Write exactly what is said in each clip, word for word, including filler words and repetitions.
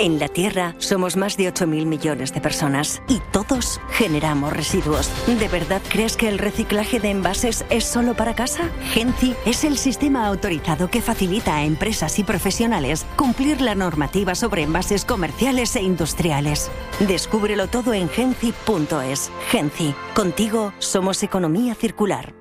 En la Tierra somos más de ocho mil millones de personas y todos generamos residuos. ¿De verdad crees que el reciclaje de envases es solo para casa? Genci es el sistema autorizado que facilita a empresas y profesionales cumplir la normativa sobre envases comerciales e industriales. Descúbrelo todo en genci punto es. Genci, contigo somos economía circular.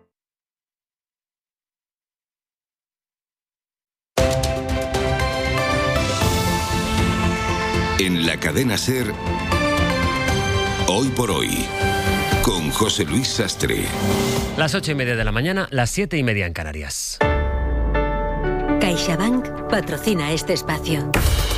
En la cadena SER, Hoy por Hoy, con José Luis Sastre. Las ocho y media de la mañana, las siete y media en Canarias. CaixaBank patrocina este espacio.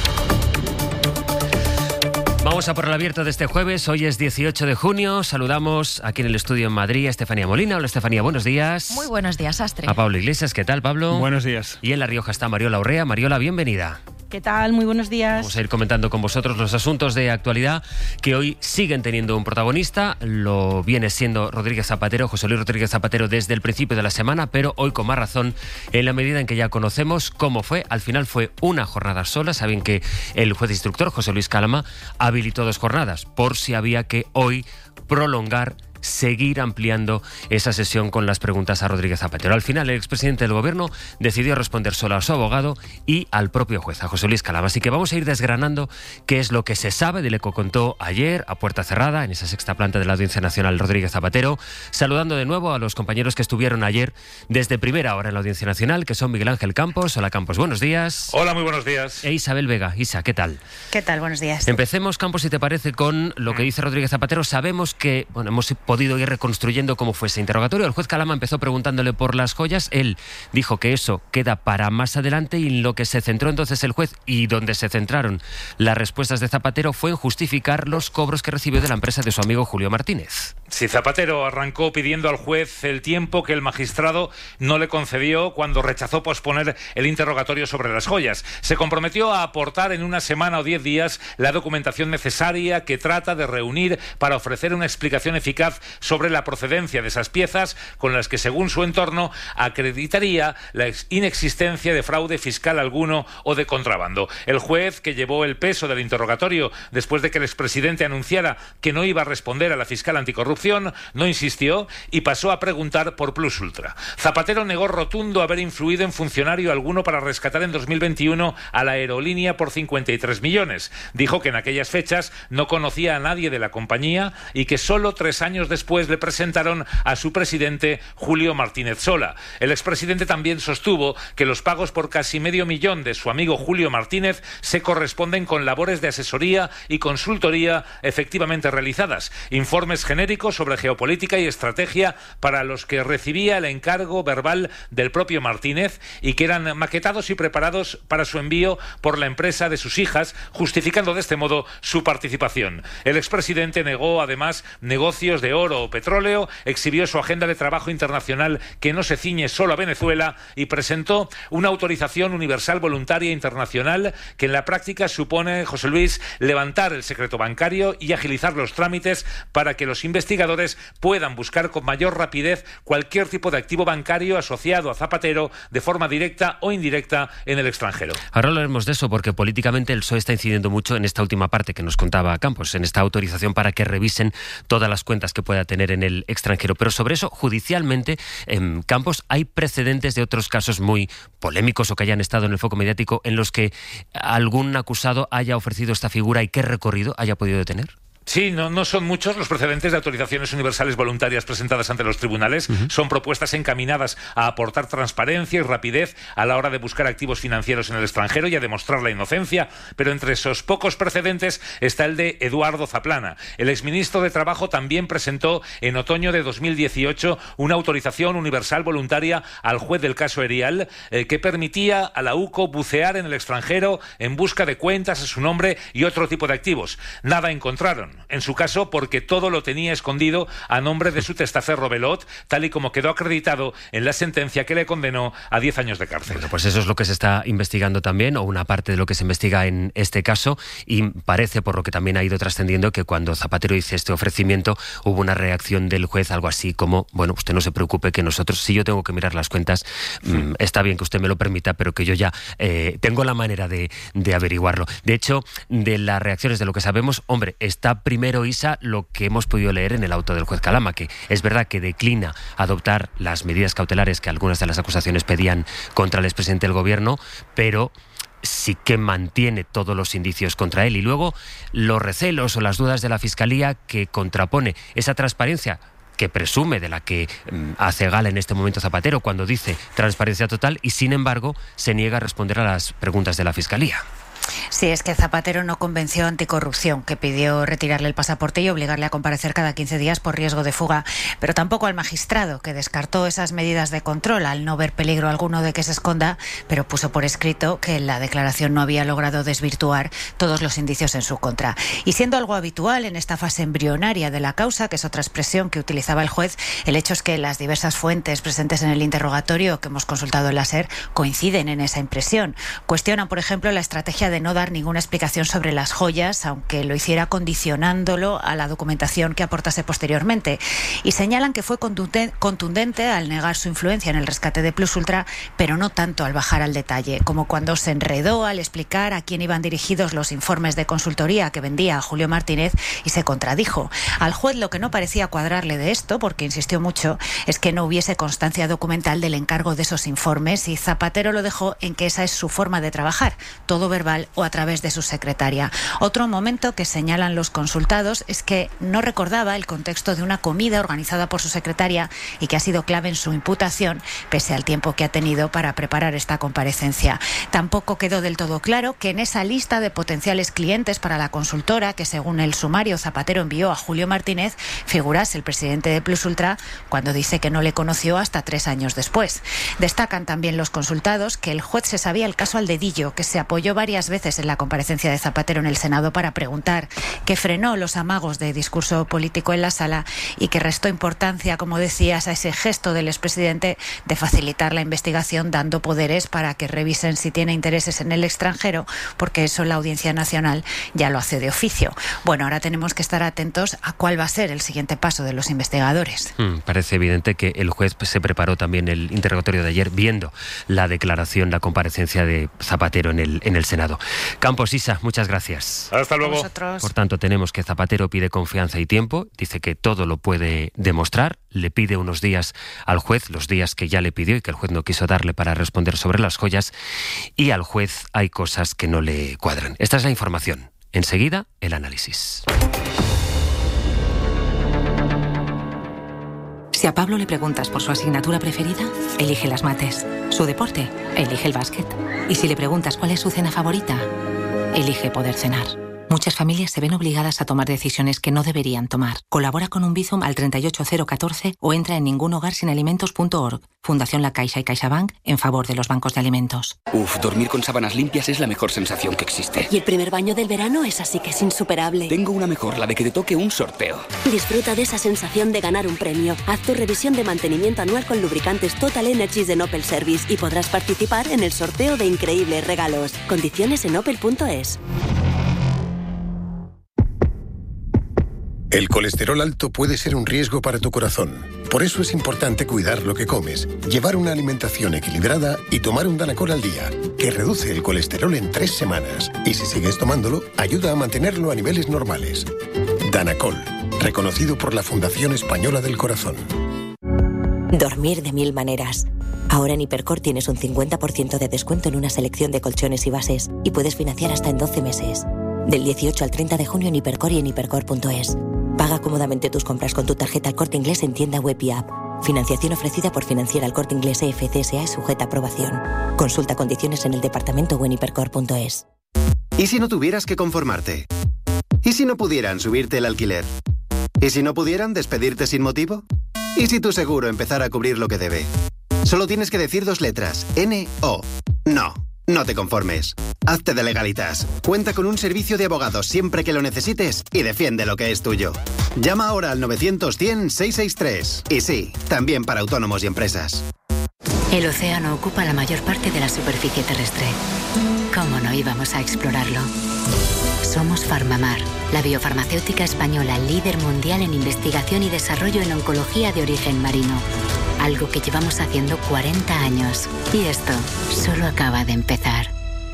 Vamos a por el abierto de este jueves. Hoy es dieciocho de junio. Saludamos aquí en el estudio en Madrid a Estefanía Molina. Hola, Estefanía, buenos días. Muy buenos días, Sastre. A Pablo Iglesias. ¿Qué tal, Pablo? Buenos días. Y en La Rioja está Mariola Urrea. Mariola, bienvenida. ¿Qué tal? Muy buenos días. Vamos a ir comentando con vosotros los asuntos de actualidad que hoy siguen teniendo un protagonista. Lo viene siendo Rodríguez Zapatero, José Luis Rodríguez Zapatero, desde el principio de la semana, pero hoy con más razón en la medida en que ya conocemos cómo fue. Al final fue una jornada sola. Saben que el juez instructor, José Luis Calama, habilitó dos jornadas por si había que hoy prolongar, seguir ampliando esa sesión con las preguntas a Rodríguez Zapatero. Al final, el expresidente del Gobierno decidió responder solo a su abogado y al propio juez, a José Luis Calama. Así que vamos a ir desgranando qué es lo que se sabe de lo que contó ayer a puerta cerrada en esa sexta planta de la Audiencia Nacional Rodríguez Zapatero, saludando de nuevo a los compañeros que estuvieron ayer desde primera hora en la Audiencia Nacional, que son Miguel Ángel Campos. Hola, Campos, buenos días. Hola, muy buenos días. E Isabel Vega. Isa, ¿qué tal? ¿Qué tal? Buenos días. Empecemos, Campos, si te parece, con lo que dice Rodríguez Zapatero. Sabemos que, bueno, hemos podido ir reconstruyendo cómo fue ese interrogatorio. El juez Calama empezó preguntándole por las joyas. Él dijo que eso queda para más adelante, y en lo que se centró entonces el juez y donde se centraron las respuestas de Zapatero fue en justificar los cobros que recibió de la empresa de su amigo Julio Martínez. Sí, Zapatero arrancó pidiendo al juez el tiempo que el magistrado no le concedió cuando rechazó posponer el interrogatorio sobre las joyas. Se comprometió a aportar en una semana o diez días la documentación necesaria que trata de reunir para ofrecer una explicación eficaz sobre la procedencia de esas piezas con las que, según su entorno, acreditaría la inexistencia de fraude fiscal alguno o de contrabando. El juez, que llevó el peso del interrogatorio después de que el expresidente anunciara que no iba a responder a la fiscal anticorrupción, no insistió y pasó a preguntar por Plus Ultra. Zapatero negó rotundo haber influido en funcionario alguno para rescatar en dos mil veintiuno a la aerolínea por cincuenta y tres millones. Dijo que en aquellas fechas no conocía a nadie de la compañía y que solo tres años después le presentaron a su presidente Julio Martínez Sola. El expresidente también sostuvo que los pagos por casi medio millón de su amigo Julio Martínez se corresponden con labores de asesoría y consultoría efectivamente realizadas, informes genéricos sobre geopolítica y estrategia para los que recibía el encargo verbal del propio Martínez y que eran maquetados y preparados para su envío por la empresa de sus hijas, justificando de este modo su participación. El expresidente negó además negocios de oro o petróleo, exhibió su agenda de trabajo internacional que no se ciñe solo a Venezuela y presentó una autorización universal voluntaria internacional que en la práctica supone, José Luis, levantar el secreto bancario y agilizar los trámites para que los investigadores puedan buscar con mayor rapidez cualquier tipo de activo bancario asociado a Zapatero de forma directa o indirecta en el extranjero. Ahora hablaremos de eso porque políticamente el P S O E está incidiendo mucho en esta última parte que nos contaba Campos, en esta autorización para que revisen todas las cuentas que pueda tener en el extranjero. Pero sobre eso, judicialmente, en Campos, hay precedentes de otros casos muy polémicos o que hayan estado en el foco mediático en los que algún acusado haya ofrecido esta figura y qué recorrido haya podido tener. Sí, no, no son muchos los precedentes de autorizaciones universales voluntarias presentadas ante los tribunales. Uh-huh. Son propuestas encaminadas a aportar transparencia y rapidez a la hora de buscar activos financieros en el extranjero y a demostrar la inocencia. Pero entre esos pocos precedentes está el de Eduardo Zaplana. El exministro de Trabajo también presentó en otoño de dos mil dieciocho una autorización universal voluntaria al juez del caso Erial eh, que permitía a la U C O bucear en el extranjero en busca de cuentas a su nombre y otro tipo de activos. Nada encontraron. En su caso, porque todo lo tenía escondido a nombre de su testaferro Belot, tal y como quedó acreditado en la sentencia que le condenó a diez años de cárcel. Bueno, pues eso es lo que se está investigando también, o una parte de lo que se investiga en este caso, y parece, por lo que también ha ido trascendiendo, que cuando Zapatero hizo este ofrecimiento hubo una reacción del juez, algo así como, bueno, usted no se preocupe que nosotros, si yo tengo que mirar las cuentas, sí. mmm, está bien que usted me lo permita, pero que yo ya eh, tengo la manera de, de averiguarlo. De hecho, de las reacciones, de lo que sabemos, hombre, está primero, Isa, lo que hemos podido leer en el auto del juez Calama, que es verdad que declina adoptar las medidas cautelares que algunas de las acusaciones pedían contra el expresidente del gobierno, pero sí que mantiene todos los indicios contra él. Y luego los recelos o las dudas de la Fiscalía, que contrapone esa transparencia que presume, de la que mm, hace gala en este momento Zapatero cuando dice transparencia total, y sin embargo se niega a responder a las preguntas de la Fiscalía. Sí, es que Zapatero no convenció a Anticorrupción, que pidió retirarle el pasaporte y obligarle a comparecer cada quince días por riesgo de fuga, pero tampoco al magistrado, que descartó esas medidas de control al no ver peligro alguno de que se esconda, pero puso por escrito que la declaración no había logrado desvirtuar todos los indicios en su contra. Y siendo algo habitual en esta fase embrionaria de la causa, que es otra expresión que utilizaba el juez, el hecho es que las diversas fuentes presentes en el interrogatorio que hemos consultado en la SER coinciden en esa impresión. Cuestionan, por ejemplo, la estrategia de no dar ninguna explicación sobre las joyas, aunque lo hiciera condicionándolo a la documentación que aportase posteriormente. Y señalan que fue contundente al negar su influencia en el rescate de Plus Ultra, pero no tanto al bajar al detalle, como cuando se enredó al explicar a quién iban dirigidos los informes de consultoría que vendía a Julio Martínez y se contradijo. Al juez lo que no parecía cuadrarle de esto, porque insistió mucho, es que no hubiese constancia documental del encargo de esos informes, y Zapatero lo dejó en que esa es su forma de trabajar, todo verbal o a través de su secretaria. Otro momento que señalan los consultados es que no recordaba el contexto de una comida organizada por su secretaria y que ha sido clave en su imputación, pese al tiempo que ha tenido para preparar esta comparecencia. Tampoco quedó del todo claro que en esa lista de potenciales clientes para la consultora, que según el sumario Zapatero envió a Julio Martínez, figurase el presidente de Plus Ultra, cuando dice que no le conoció hasta tres años después. Destacan también los consultados que el juez se sabía el caso al dedillo, que se apoyó varias veces en la comparecencia de Zapatero en el Senado para preguntar, que frenó los amagos de discurso político en la sala y que restó importancia, como decías, a ese gesto del expresidente de facilitar la investigación dando poderes para que revisen si tiene intereses en el extranjero, porque eso la Audiencia Nacional ya lo hace de oficio. Bueno, ahora tenemos que estar atentos a cuál va a ser el siguiente paso de los investigadores. Hmm, parece evidente que el juez se preparó también el interrogatorio de ayer viendo la declaración, la comparecencia de Zapatero en el, en el Senado. Campos, Isa, muchas gracias. Hasta luego. Por tanto, tenemos que Zapatero pide confianza y tiempo, dice que todo lo puede demostrar, le pide unos días al juez, los días que ya le pidió y que el juez no quiso darle para responder sobre las joyas, y al juez hay cosas que no le cuadran. Esta es la información. Enseguida, el análisis. Si a Pablo le preguntas por su asignatura preferida, elige las mates. Su deporte, elige el básquet. Y si le preguntas cuál es su cena favorita, elige poder cenar. Muchas familias se ven obligadas a tomar decisiones que no deberían tomar. Colabora con un Bizum al treinta y ocho cero catorce o entra en ningunhogarsinalimentos punto org. Fundación La Caixa y CaixaBank en favor de los bancos de alimentos. Uf, dormir con sábanas limpias es la mejor sensación que existe. Y el primer baño del verano es así que es insuperable. Tengo una mejor, la de que te toque un sorteo. Disfruta de esa sensación de ganar un premio. Haz tu revisión de mantenimiento anual con lubricantes Total Energies de Opel Service y podrás participar en el sorteo de increíbles regalos. Condiciones en opel punto es. El colesterol alto puede ser un riesgo para tu corazón. Por eso es importante cuidar lo que comes, llevar una alimentación equilibrada y tomar un Danacol al día, que reduce el colesterol en tres semanas. Y si sigues tomándolo, ayuda a mantenerlo a niveles normales. Danacol, reconocido por la Fundación Española del Corazón. Dormir de mil maneras. Ahora en Hipercor tienes un cincuenta por ciento de descuento en una selección de colchones y bases y puedes financiar hasta en doce meses. Del dieciocho al treinta de junio en Hipercor y en hipercor punto es. Paga cómodamente tus compras con tu tarjeta El Corte Inglés en tienda web y app. Financiación ofrecida por Financiera El Corte Inglés E F C S A y sujeta a aprobación. Consulta condiciones en el departamento o en hipercor punto es. ¿Y si no tuvieras que conformarte? ¿Y si no pudieran subirte el alquiler? ¿Y si no pudieran despedirte sin motivo? ¿Y si tu seguro empezara a cubrir lo que debe? Solo tienes que decir dos letras. N O. No, no te conformes. Hazte de Legalitas. Cuenta con un servicio de abogados siempre que lo necesites y defiende lo que es tuyo. Llama ahora al novecientos cien seiscientos sesenta y tres. Y sí, también para autónomos y empresas. El océano ocupa la mayor parte de la superficie terrestre. ¿Cómo no íbamos a explorarlo? Somos Farmamar, la biofarmacéutica española líder mundial en investigación y desarrollo en oncología de origen marino. Algo que llevamos haciendo cuarenta años. Y esto solo acaba de empezar.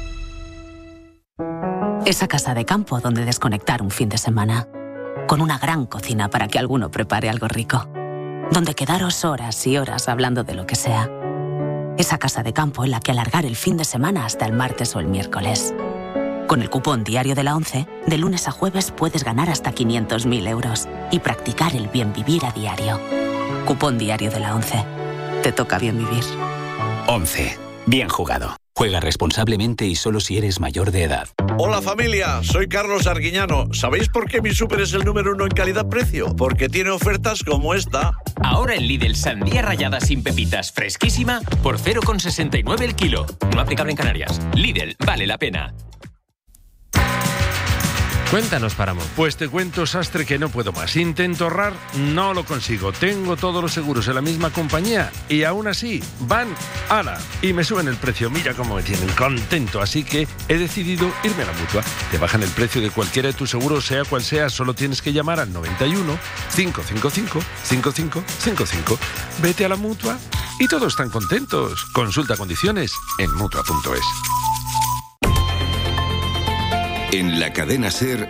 Esa casa de campo donde desconectar un fin de semana. Con una gran cocina para que alguno prepare algo rico. Donde quedaros horas y horas hablando de lo que sea. Esa casa de campo en la que alargar el fin de semana hasta el martes o el miércoles. Con el cupón diario de la ONCE, de lunes a jueves puedes ganar hasta quinientos mil euros y practicar el bien vivir a diario. Cupón diario de la ONCE. Te toca bien vivir. ONCE. Bien jugado. Juega responsablemente y solo si eres mayor de edad. Hola familia, soy Carlos Arguiñano. ¿Sabéis por qué mi súper es el número uno en calidad-precio? Porque tiene ofertas como esta. Ahora en Lidl, sandía rallada sin pepitas fresquísima por cero coma sesenta y nueve el kilo. No aplicable en Canarias. Lidl, vale la pena. Cuéntanos, Páramo. Pues te cuento, Sastre, que no puedo más. Intento ahorrar, no lo consigo. Tengo todos los seguros en la misma compañía y aún así van ala y me suben el precio. Mira cómo me tienen contento. Así que he decidido irme a la Mutua. Te bajan el precio de cualquiera de tus seguros, sea cual sea. Solo tienes que llamar al noventa y uno, cincuenta y cinco, cincuenta y cinco cincuenta y cinco. Vete a la Mutua y todos están contentos. Consulta condiciones en mutua punto es. En la cadena SER,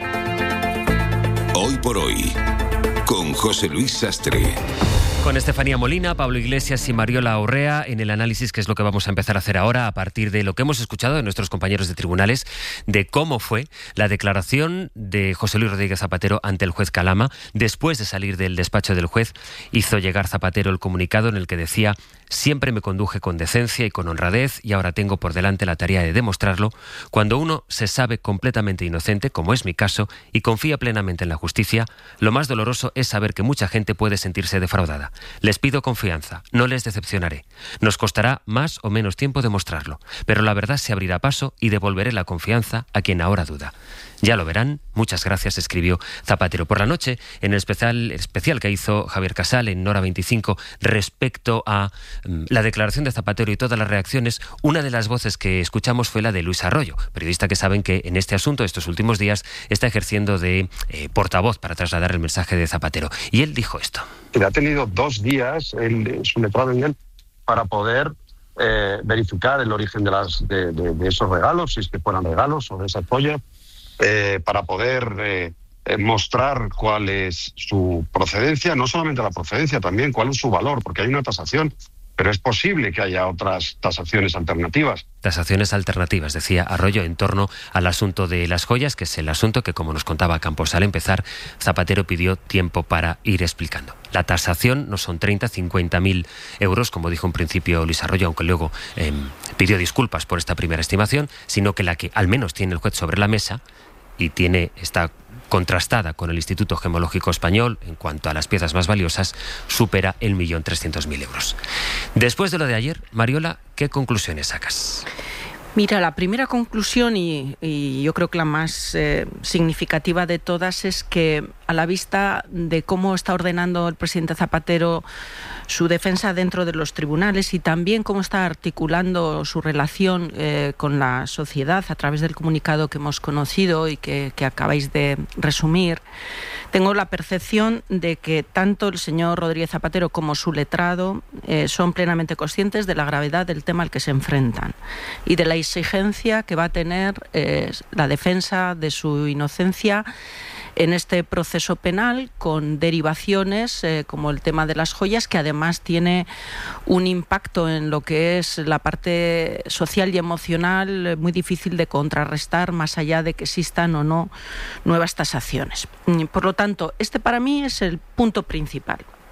Hoy por Hoy, con José Luis Sastre. Con Estefanía Molina, Pablo Iglesias y Mariola Urrea en el análisis, que es lo que vamos a empezar a hacer ahora a partir de lo que hemos escuchado de nuestros compañeros de tribunales, de cómo fue la declaración de José Luis Rodríguez Zapatero ante el juez Calama. Después de salir del despacho del juez, hizo llegar Zapatero el comunicado en el que decía: siempre me conduje con decencia y con honradez y ahora tengo por delante la tarea de demostrarlo. Cuando uno se sabe completamente inocente, como es mi caso, y confía plenamente en la justicia, lo más doloroso es saber que mucha gente puede sentirse defraudada. Les pido confianza, no les decepcionaré. Nos costará más o menos tiempo demostrarlo, pero la verdad se abrirá paso y devolveré la confianza a quien ahora duda. Ya lo verán. Muchas gracias, escribió Zapatero. Por la noche, en el especial, especial que hizo Javier Casal en Hora veinticinco respecto a um, la declaración de Zapatero y todas las reacciones, una de las voces que escuchamos fue la de Luis Arroyo, periodista que saben que en este asunto, estos últimos días, está ejerciendo de eh, portavoz para trasladar el mensaje de Zapatero. Y él dijo esto. Ha tenido dos días, él, su letrado y él, para poder eh, verificar el origen de, las, de, de, de esos regalos, si es que fueran regalos o de esas joyas, eh, para poder eh, eh, mostrar cuál es su procedencia, no solamente la procedencia, también cuál es su valor, porque hay una tasación, pero es posible que haya otras tasaciones alternativas. Tasaciones alternativas, decía Arroyo, en torno al asunto de las joyas, que es el asunto que, como nos contaba Campos al empezar, Zapatero pidió tiempo para ir explicando. La tasación no son treinta, cincuenta mil euros, como dijo en principio Luis Arroyo, aunque luego eh, pidió disculpas por esta primera estimación, sino que la que al menos tiene el juez sobre la mesa y tiene está contrastada con el Instituto Gemológico Español en cuanto a las piezas más valiosas, supera el millón trescientos mil euros. Después de lo de ayer, Mariola, ¿qué conclusiones sacas? Mira, la primera conclusión, y, y yo creo que la más eh, significativa de todas, es que a la vista de cómo está ordenando el presidente Zapatero su defensa dentro de los tribunales y también cómo está articulando su relación eh, con la sociedad a través del comunicado que hemos conocido y que, que acabáis de resumir, tengo la percepción de que tanto el señor Rodríguez Zapatero como su letrado eh, son plenamente conscientes de la gravedad del tema al que se enfrentan y de la exigencia que va a tener eh, la defensa de su inocencia en este proceso penal, con derivaciones eh, como el tema de las joyas, que además tiene un impacto en lo que es la parte social y emocional eh, muy difícil de contrarrestar, más allá de que existan o no nuevas tasaciones. Por lo tanto, este para mí es el punto principal.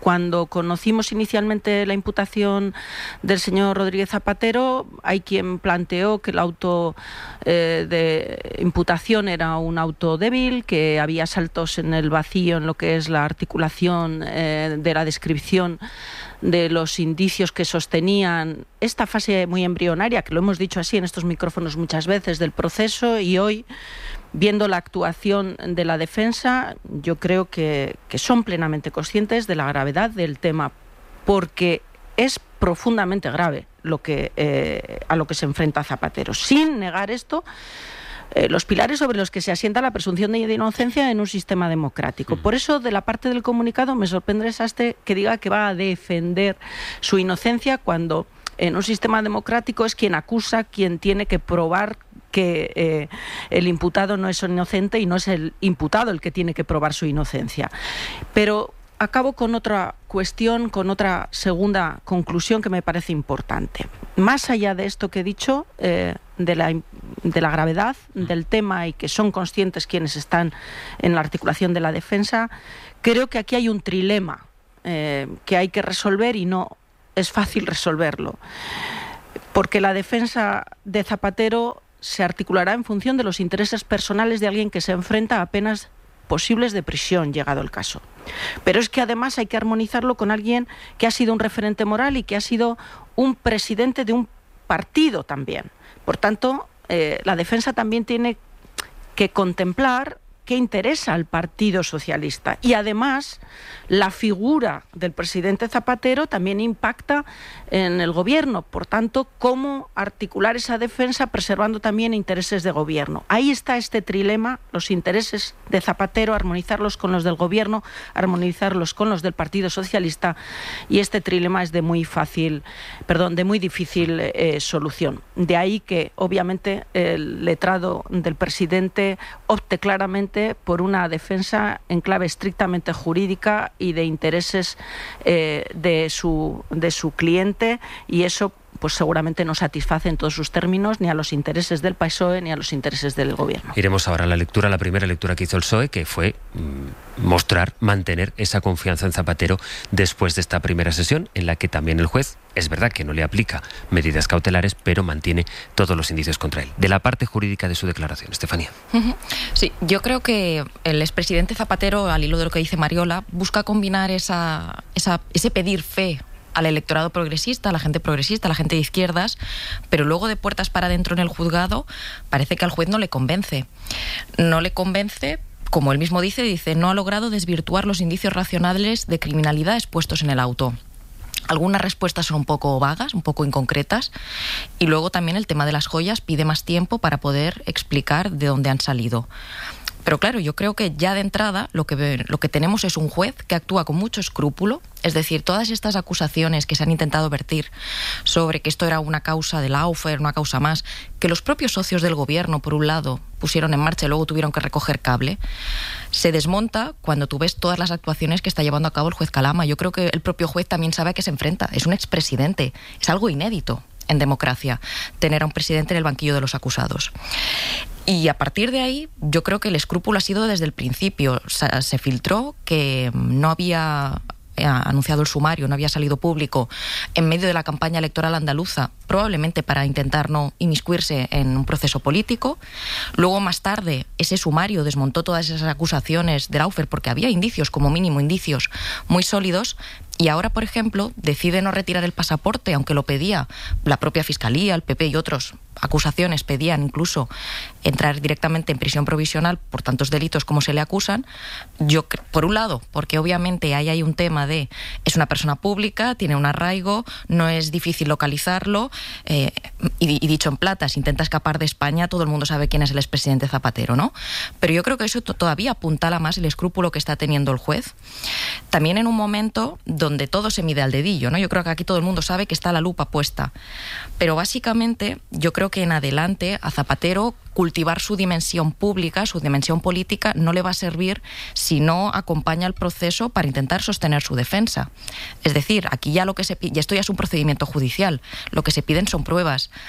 Cuando conocimos inicialmente la imputación del señor Rodríguez Zapatero, hay quien planteó que el auto eh, de imputación era un auto débil, que había saltos en el vacío en lo que es la articulación eh, de la descripción de los indicios que sostenían esta fase muy embrionaria, que lo hemos dicho así en estos micrófonos muchas veces, del proceso, y hoy, viendo la actuación de la defensa, yo creo que, que son plenamente conscientes de la gravedad del tema, porque es profundamente grave lo que, eh, a lo que se enfrenta Zapatero. Sin negar esto, eh, los pilares sobre los que se asienta la presunción de inocencia en un sistema democrático. Por eso, de la parte del comunicado, me sorprende Sastre que diga que va a defender su inocencia cuando en un sistema democrático es quien acusa, quien tiene que probar que eh, el imputado no es inocente y no es el imputado el que tiene que probar su inocencia. Pero acabo con otra cuestión, con otra segunda conclusión que me parece importante. Más allá de esto que he dicho, eh, de, la, de la gravedad del tema y que son conscientes quienes están en la articulación de la defensa, creo que aquí hay un trilema eh, que hay que resolver y no es fácil resolverlo. Porque la defensa de Zapatero se articulará en función de los intereses personales de alguien que se enfrenta a penas posibles de prisión, llegado el caso. Pero es que además hay que armonizarlo con alguien que ha sido un referente moral y que ha sido un presidente de un partido también. Por tanto, eh, la defensa también tiene que contemplar qué interesa al Partido Socialista. Y además, la figura del presidente Zapatero también impacta en el gobierno. Por tanto, cómo articular esa defensa preservando también intereses de gobierno. Ahí está este trilema, los intereses de Zapatero, armonizarlos con los del gobierno, armonizarlos con los del Partido Socialista, y este trilema es de muy fácil, perdón, de muy difícil eh, solución. De ahí que, obviamente, el letrado del presidente opte claramente por una defensa en clave estrictamente jurídica y de intereses eh, de su, de su cliente, y eso pues seguramente no satisface en todos sus términos ni a los intereses del P S O E ni a los intereses del gobierno. Iremos ahora a la lectura, la primera lectura que hizo el P S O E, que fue mmm, mostrar, mantener esa confianza en Zapatero después de esta primera sesión, en la que también el juez, es verdad que no le aplica medidas cautelares, pero mantiene todos los indicios contra él. De la parte jurídica de su declaración, Estefanía. Sí, yo creo que el expresidente Zapatero, al hilo de lo que dice Mariola, busca combinar esa, esa, ese pedir fe al electorado progresista, a la gente progresista, a la gente de izquierdas, pero luego de puertas para adentro en el juzgado parece que al juez no le convence. No le convence, como él mismo dice, dice, no ha logrado desvirtuar los indicios racionales de criminalidad expuestos en el auto. Algunas respuestas son un poco vagas, un poco inconcretas, y luego también el tema de las joyas pide más tiempo para poder explicar de dónde han salido. Pero claro, yo creo que ya de entrada lo que, lo que tenemos es un juez que actúa con mucho escrúpulo, es decir, todas estas acusaciones que se han intentado vertir sobre que esto era una causa del Lawfare, una causa más, que los propios socios del gobierno, por un lado, pusieron en marcha y luego tuvieron que recoger cable, se desmonta cuando tú ves todas las actuaciones que está llevando a cabo el juez Calama. Yo creo que el propio juez también sabe a qué se enfrenta, es un expresidente, es algo inédito en democracia, tener a un presidente en el banquillo de los acusados. Y a partir de ahí, yo creo que el escrúpulo ha sido desde el principio. Se, se filtró que no había anunciado el sumario, no había salido público en medio de la campaña electoral andaluza, probablemente para intentar no inmiscuirse en un proceso político. Luego, más tarde, ese sumario desmontó todas esas acusaciones de Lawfare porque había indicios, como mínimo indicios muy sólidos. Y ahora, por ejemplo, decide no retirar el pasaporte, aunque lo pedía la propia Fiscalía, el P P y otros acusaciones pedían incluso entrar directamente en prisión provisional por tantos delitos como se le acusan. Yo, por un lado, porque obviamente ahí hay un tema de es una persona pública, tiene un arraigo, no es difícil localizarlo, eh, y, y dicho en plata, si intenta escapar de España, todo el mundo sabe quién es el expresidente Zapatero, ¿no? Pero yo creo que eso todavía apuntala más el escrúpulo que está teniendo el juez. También en un momento donde todo se mide al dedillo, ¿no? Yo creo que aquí todo el mundo sabe que está la lupa puesta. Pero básicamente yo creo que en adelante a Zapatero cultivar su dimensión pública, su dimensión política, no le va a servir si no acompaña el proceso para intentar sostener su defensa. Es decir, aquí ya lo que se pide, y esto ya es un procedimiento judicial, lo que se piden son pruebas.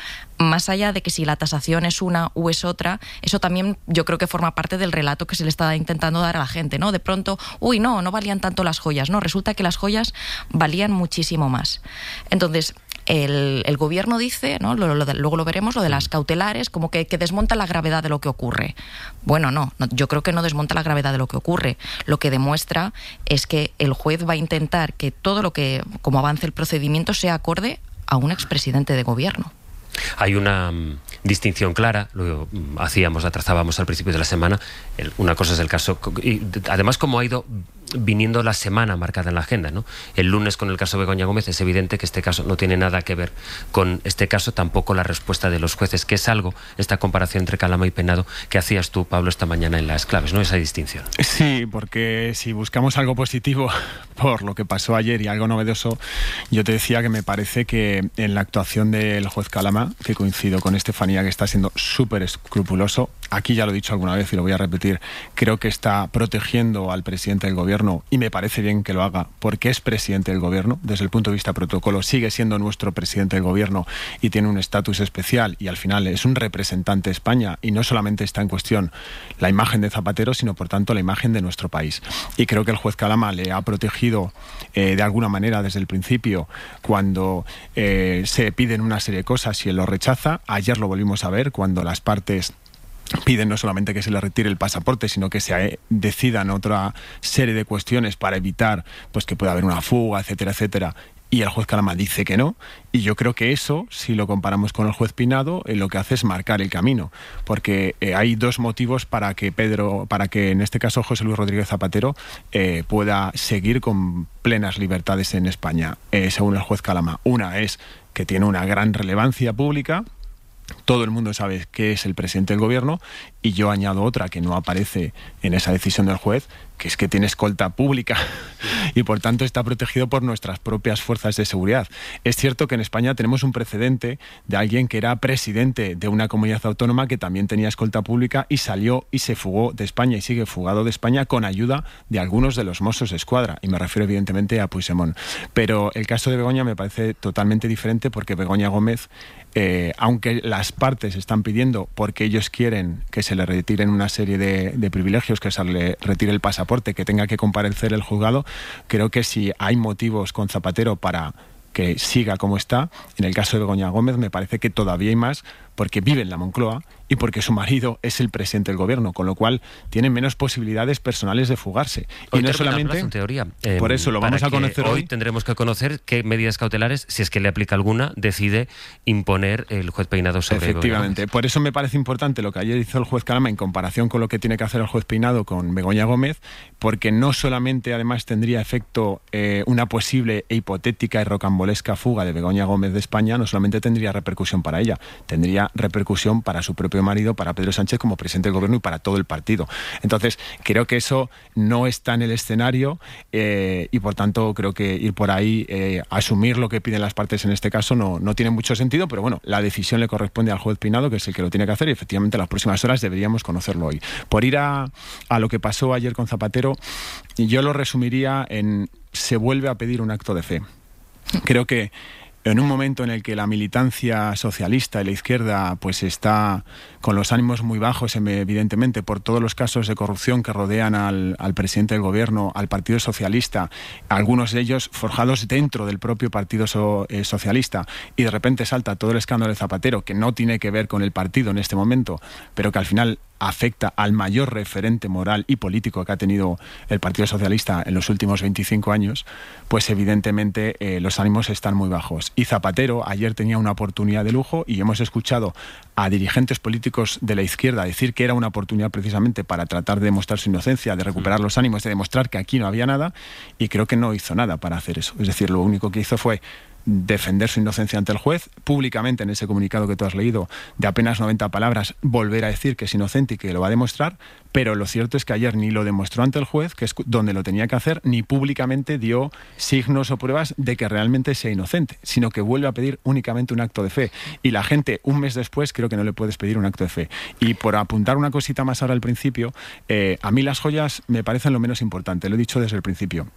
más allá de que si la tasación es una u es otra, eso también yo creo que forma parte del relato que se le está intentando dar a la gente, ¿no? De pronto, uy, no, no valían tanto las joyas, no, resulta que las joyas valían muchísimo más. Entonces, el, el gobierno dice, ¿no? Lo, lo de, luego lo veremos, lo de las cautelares, como que, que desmonta la gravedad de lo que ocurre. Bueno, no, no, yo creo que no desmonta la gravedad de lo que ocurre. Lo que demuestra es que el juez va a intentar que todo lo que, como avance el procedimiento, sea acorde a un expresidente de gobierno. Hay una um, distinción clara, lo um, hacíamos, la trazábamos al principio de la semana. El, una cosa es el caso, y además como ha ido viniendo la semana marcada en la agenda, ¿no? El lunes con el caso Begoña Gómez es evidente que este caso no tiene nada que ver con este caso, tampoco la respuesta de los jueces, que es algo, esta comparación entre Calama y Penado, que hacías tú, Pablo, esta mañana en Las Claves, ¿no? Esa distinción. Sí, porque si buscamos algo positivo por lo que pasó ayer y algo novedoso, yo te decía que me parece que en la actuación del juez Calama, que coincido con Estefanía, que está siendo súper escrupuloso, aquí ya lo he dicho alguna vez y lo voy a repetir, creo que está protegiendo al presidente del gobierno, y me parece bien que lo haga porque es presidente del gobierno, desde el punto de vista protocolo sigue siendo nuestro presidente del gobierno y tiene un estatus especial y al final es un representante de España y no solamente está en cuestión la imagen de Zapatero, sino por tanto la imagen de nuestro país. Y creo que el juez Calama le ha protegido eh, de alguna manera desde el principio cuando eh, se piden una serie de cosas y él lo rechaza. Ayer lo volvimos a ver cuando las partes piden no solamente que se le retire el pasaporte, sino que se decidan otra serie de cuestiones para evitar pues que pueda haber una fuga, etcétera, etcétera. Y el juez Calama dice que no. Y yo creo que eso, si lo comparamos con el juez Pinado, eh, lo que hace es marcar el camino. Porque eh, hay dos motivos para que Pedro, para que en este caso José Luis Rodríguez Zapatero eh, pueda seguir con plenas libertades en España, eh, según el juez Calama. Una es que tiene una gran relevancia pública. Todo el mundo sabe que es el presidente del gobierno y yo añado otra que no aparece en esa decisión del juez, que es que tiene escolta pública y por tanto está protegido por nuestras propias fuerzas de seguridad. Es cierto que en España tenemos un precedente de alguien que era presidente de una comunidad autónoma que también tenía escolta pública y salió y se fugó de España y sigue fugado de España con ayuda de algunos de los Mossos de Escuadra, y me refiero evidentemente a Puigdemont. Pero el caso de Begoña me parece totalmente diferente porque Begoña Gómez, eh, aunque las partes están pidiendo porque ellos quieren que se le retiren una serie de, de privilegios, que se le retire el pasaporte, que tenga que comparecer el juzgado, creo que si hay motivos con Zapatero para que siga como está, en el caso de Begoña Gómez me parece que todavía hay más, porque vive en la Moncloa y porque su marido es el presidente del gobierno, con lo cual tiene menos posibilidades personales de fugarse. Hoy y no solamente plazo, en teoría. Eh, por eso lo vamos a conocer hoy. Hoy tendremos que conocer qué medidas cautelares, si es que le aplica alguna, decide imponer el juez Peinado sobre Efectivamente. Begoña. Por eso me parece importante lo que ayer hizo el juez Calama en comparación con lo que tiene que hacer el juez Peinado con Begoña Gómez, porque no solamente además tendría efecto eh, una posible e hipotética y rocambolesca fuga de Begoña Gómez de España, no solamente tendría repercusión para ella, tendría repercusión para su propio marido, para Pedro Sánchez como presidente del gobierno y para todo el partido. Entonces, creo que eso no está en el escenario eh, y por tanto creo que ir por ahí, eh, asumir lo que piden las partes en este caso no, no tiene mucho sentido, pero bueno, la decisión le corresponde al juez Pinado, que es el que lo tiene que hacer, y efectivamente en las próximas horas deberíamos conocerlo hoy. Por ir a, a lo que pasó ayer con Zapatero, yo lo resumiría en: se vuelve a pedir un acto de fe. Creo que en un momento en el que la militancia socialista y la izquierda pues está con los ánimos muy bajos, evidentemente, por todos los casos de corrupción que rodean al, al presidente del gobierno, al Partido Socialista, algunos de ellos forjados dentro del propio Partido so, eh, Socialista, y de repente salta todo el escándalo de Zapatero, que no tiene que ver con el partido en este momento, pero que al final afecta al mayor referente moral y político que ha tenido el Partido Socialista en los últimos veinticinco años, pues evidentemente eh, los ánimos están muy bajos. Y Zapatero ayer tenía una oportunidad de lujo, y hemos escuchado a dirigentes políticos de la izquierda decir que era una oportunidad precisamente para tratar de demostrar su inocencia, de recuperar los ánimos, de demostrar que aquí no había nada, y creo que no hizo nada para hacer eso. Es decir, lo único que hizo fue defender su inocencia ante el juez, públicamente en ese comunicado que tú has leído de apenas noventa palabras, volver a decir que es inocente y que lo va a demostrar, pero lo cierto es que ayer ni lo demostró ante el juez, que es donde lo tenía que hacer, ni públicamente dio signos o pruebas de que realmente sea inocente, sino que vuelve a pedir únicamente un acto de fe. Y la gente, un mes después, creo que no le puedes pedir un acto de fe. Y por apuntar una cosita más ahora al principio, eh, a mí las joyas me parecen lo menos importante, lo he dicho desde el principio.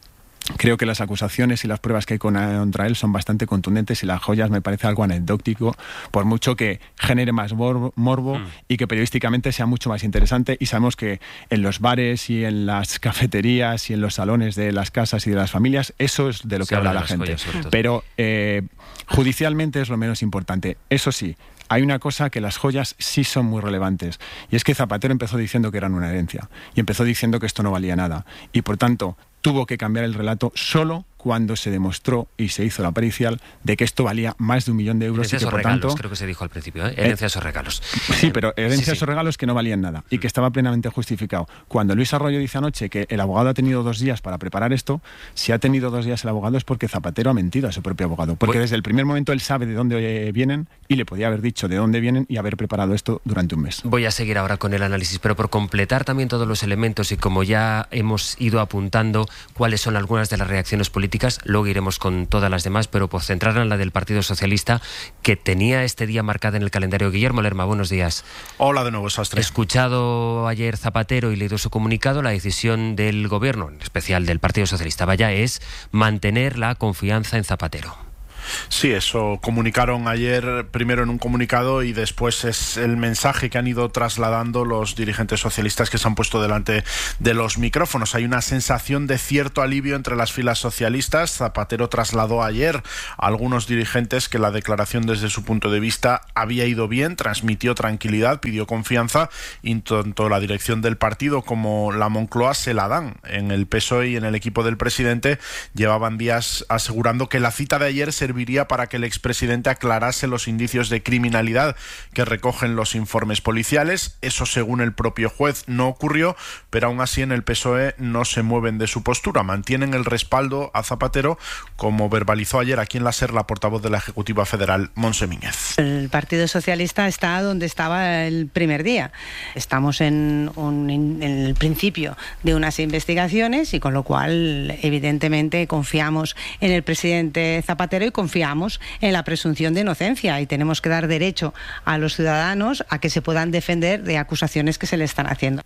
Creo que las acusaciones y las pruebas que hay contra él son bastante contundentes y las joyas me parece algo anecdótico, por mucho que genere más morbo, morbo mm. y que periodísticamente sea mucho más interesante. Y sabemos que en los bares y en las cafeterías y en los salones de las casas y de las familias, eso es de lo que habla la gente. Joyas, Pero eh, judicialmente es lo menos importante. Eso sí, hay una cosa que las joyas sí son muy relevantes, y es que Zapatero empezó diciendo que eran una herencia y empezó diciendo que esto no valía nada, y por tanto tuvo que cambiar el relato solo cuando se demostró y se hizo la pericial de que esto valía más de un millón de euros. Herencias y que, o por regalos, tanto, creo que se dijo al principio, ¿eh? Herencias eh, o regalos. Sí, pero herencias sí, sí. o regalos que no valían nada y que estaba plenamente justificado. Cuando Luis Arroyo dice anoche que el abogado ha tenido dos días para preparar esto, si ha tenido dos días el abogado es porque Zapatero ha mentido a su propio abogado, porque desde el primer momento él sabe de dónde vienen y le podía haber dicho de dónde vienen y haber preparado esto durante un mes. Voy a seguir ahora con el análisis, pero por completar también todos los elementos y como ya hemos ido apuntando cuáles son algunas de las reacciones políticas, luego iremos con todas las demás, pero por centrar en la del Partido Socialista, que tenía este día marcada en el calendario. Guillermo Lerma, buenos días. Hola de nuevo, Sastre. Escuchado ayer Zapatero y leído su comunicado, la decisión del Gobierno, en especial del Partido Socialista, vaya, es mantener la confianza en Zapatero. Sí, eso comunicaron ayer primero en un comunicado y después es el mensaje que han ido trasladando los dirigentes socialistas que se han puesto delante de los micrófonos. Hay una sensación de cierto alivio entre las filas socialistas. Zapatero trasladó ayer a algunos dirigentes que la declaración desde su punto de vista había ido bien, transmitió tranquilidad, pidió confianza y tanto la dirección del partido como la Moncloa se la dan. En el P S O E y en el equipo del presidente llevaban días asegurando que la cita de ayer serviría para que el expresidente aclarase los indicios de criminalidad que recogen los informes policiales. Eso, según el propio juez, no ocurrió, pero aún así en el P S O E no se mueven de su postura, mantienen el respaldo a Zapatero, como verbalizó ayer aquí en la SER la portavoz de la Ejecutiva Federal, Montse Míñez. El Partido Socialista está donde estaba el primer día. Estamos en, un, en el principio de unas investigaciones y con lo cual evidentemente confiamos en el presidente Zapatero y confiamos en la presunción de inocencia y tenemos que dar derecho a los ciudadanos a que se puedan defender de acusaciones que se le están haciendo.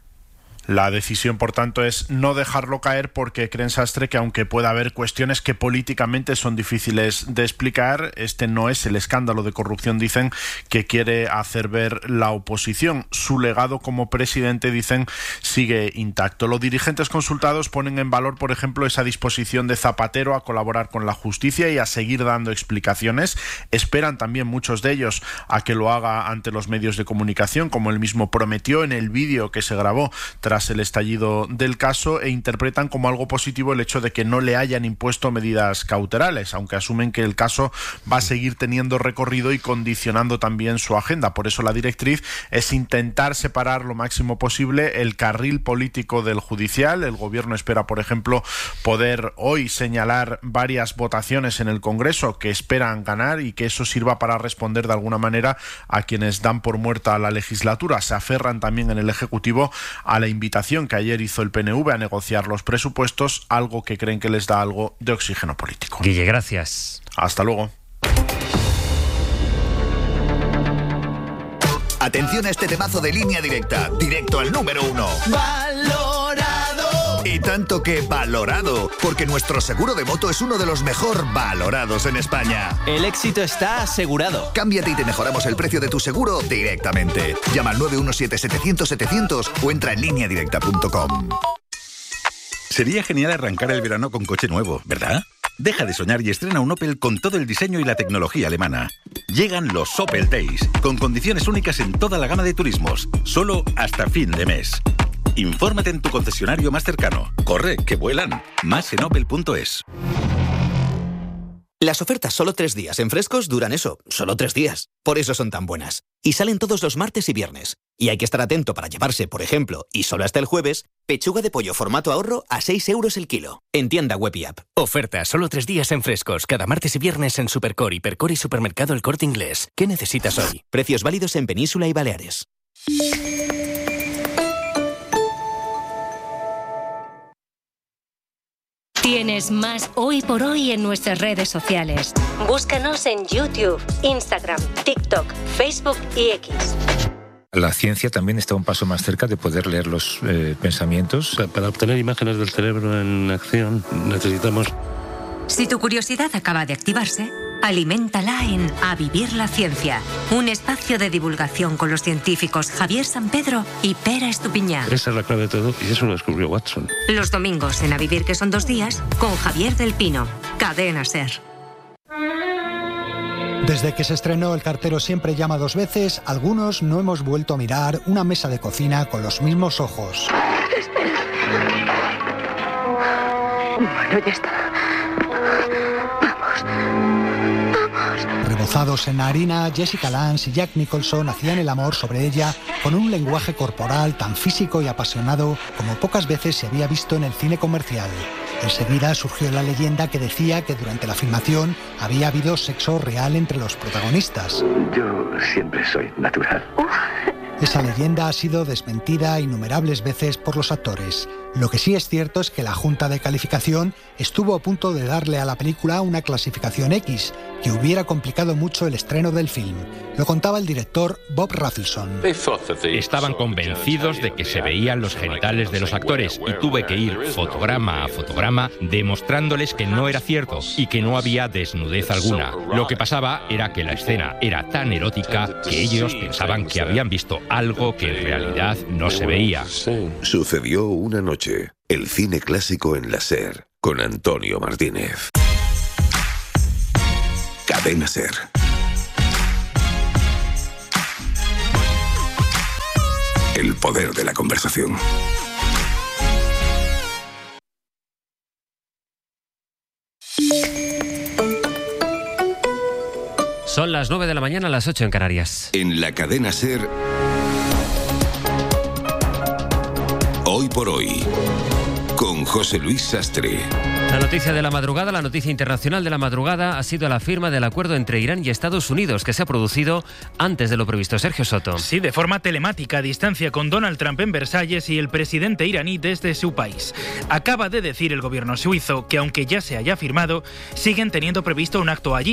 La decisión, por tanto, es no dejarlo caer porque creen, Sastre, que aunque pueda haber cuestiones que políticamente son difíciles de explicar, este no es el escándalo de corrupción, dicen, que quiere hacer ver la oposición. Su legado como presidente, dicen, sigue intacto. Los dirigentes consultados ponen en valor, por ejemplo, esa disposición de Zapatero a colaborar con la justicia y a seguir dando explicaciones. Esperan también muchos de ellos a que lo haga ante los medios de comunicación, como él mismo prometió en el vídeo que se grabó tras el estallido del caso, e interpretan como algo positivo el hecho de que no le hayan impuesto medidas cautelales, aunque asumen que el caso va a seguir teniendo recorrido y condicionando también su agenda. Por eso la directriz es intentar separar lo máximo posible el carril político del judicial. El Gobierno espera, por ejemplo, poder hoy señalar varias votaciones en el Congreso que esperan ganar y que eso sirva para responder de alguna manera a quienes dan por muerta la legislatura. Se aferran también en el Ejecutivo a la invitación que ayer hizo el P N V a negociar los presupuestos, algo que creen que les da algo de oxígeno político. Guille, gracias. Hasta luego. Atención a este temazo de Línea Directa, directo al número uno. ¡Valorado! Y tanto que valorado, porque nuestro seguro de moto es uno de los mejor valorados en España. El éxito está asegurado. Cámbiate y te mejoramos el precio de tu seguro directamente. Llama al nueve uno siete, setecientos, setecientos o entra en línea directa punto com. Sería genial arrancar el verano con coche nuevo, ¿verdad? Deja de soñar y estrena un Opel con todo el diseño y la tecnología alemana. Llegan los Opel Days, con condiciones únicas en toda la gama de turismos, solo hasta fin de mes. Infórmate en tu concesionario más cercano. Corre, que vuelan. Más en opel punto es. Las ofertas solo tres días en Frescos duran eso, solo tres días. Por eso son tan buenas. Y salen todos los martes y viernes. Y hay que estar atento para llevarse, por ejemplo, y solo hasta el jueves, pechuga de pollo formato ahorro a seis euros el kilo. En tienda web y app. Oferta solo tres días en Frescos, cada martes y viernes en Supercore, Hipercore y Supermercado El Corte Inglés. ¿Qué necesitas hoy? Precios válidos en Península y Baleares. Tienes más Hoy por Hoy en nuestras redes sociales. Búscanos en YouTube, Instagram, TikTok, Facebook y X. La ciencia también está un paso más cerca de poder leer los eh, pensamientos. Para obtener imágenes del cerebro en acción necesitamos... Si tu curiosidad acaba de activarse, aliméntala en A Vivir la Ciencia, un espacio de divulgación con los científicos Javier Sampedro y Pera Estupiñán. Esa es la clave de todo y eso lo descubrió Watson. Los domingos en A Vivir, que son dos días, con Javier del Pino. Cadena SER. Desde que se estrenó El cartero siempre llama dos veces, algunos no hemos vuelto a mirar una mesa de cocina con los mismos ojos. Bueno, ya está. Rebozados en la harina, Jessica Lange y Jack Nicholson hacían el amor sobre ella con un lenguaje corporal tan físico y apasionado como pocas veces se había visto en el cine comercial. Enseguida surgió la leyenda que decía que durante la filmación había habido sexo real entre los protagonistas. Yo siempre soy natural. Esa leyenda ha sido desmentida innumerables veces por los actores. Lo que sí es cierto es que la Junta de Calificación estuvo a punto de darle a la película una clasificación X, que hubiera complicado mucho el estreno del film. Lo contaba el director Bob Rafelson. Estaban convencidos de que se veían los genitales de los actores y tuve que ir fotograma a fotograma demostrándoles que no era cierto y que no había desnudez alguna. Lo que pasaba era que la escena era tan erótica que ellos pensaban que habían visto algo que en realidad no se veía. Sucedió una noche. El cine clásico en la SER, con Antonio Martínez. Cadena SER. El poder de la conversación. Son las nueve de la mañana, las ocho en Canarias. En la Cadena SER... Hoy por hoy, con José Luis Sastre. La noticia de la madrugada, la noticia internacional de la madrugada ha sido la firma del acuerdo entre Irán y Estados Unidos, que se ha producido antes de lo previsto. Sergio Soto. Sí, de forma telemática, a distancia, con Donald Trump en Versalles y el presidente iraní desde su país. Acaba de decir el gobierno suizo que, aunque ya se haya firmado, siguen teniendo previsto un acto allí